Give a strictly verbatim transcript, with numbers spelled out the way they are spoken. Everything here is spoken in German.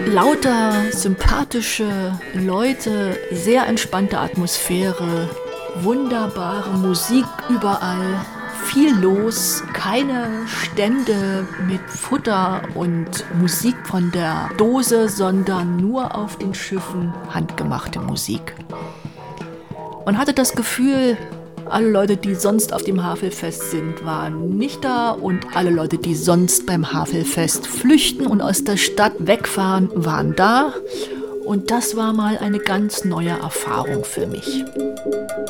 Lauter, sympathische Leute, sehr entspannte Atmosphäre, wunderbare Musik überall, viel los, keine Stände mit Futter und Musik von der Dose, sondern nur auf den Schiffen handgemachte Musik. Man hatte das Gefühl, alle Leute, die sonst auf dem Havelfest sind, waren nicht da und alle Leute, die sonst beim Havelfest flüchten und aus der Stadt wegfahren, waren da. Und das war mal eine ganz neue Erfahrung für mich.